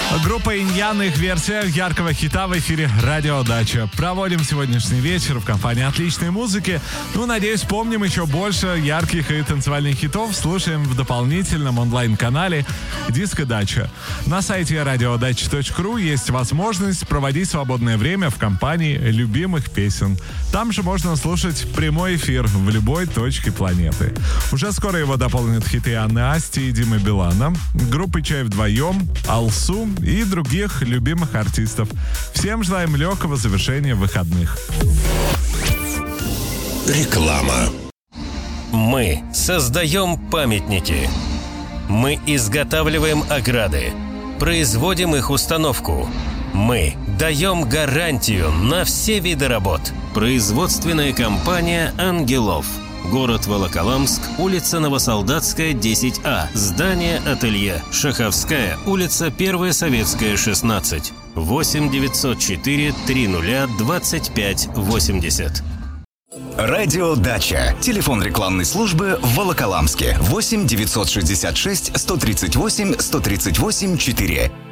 Группа Иньян, их версия яркого хита в эфире «Радио Дача». Проводим сегодняшний вечер в компании отличной музыки. Надеюсь, помним еще больше ярких и танцевальных хитов. Слушаем в дополнительном онлайн-канале «Диско Дача». На сайте radiodacha.ru есть возможность проводить свободное время в компании любимых песен. Там же можно слушать прямой эфир в любой точке планеты. Уже скоро его дополнят хиты Анны Асти и Димы Билана, группы «Чай вдвоем», «Алсу» и других любимых артистов. Всем желаем легкого завершения выходных. Реклама. Мы создаем памятники. Мы изготавливаем ограды. Производим их установку. Мы даем гарантию на все виды работ. Производственная компания «Ангелов». Город Волоколамск, улица Новосолдатская, 10А. Здание ателье. Шаховская, улица 1 Советская, 16. 8 904 30 25 80. Радио Дача. Телефон рекламной службы в Волоколамске. 8 966 138 138 4.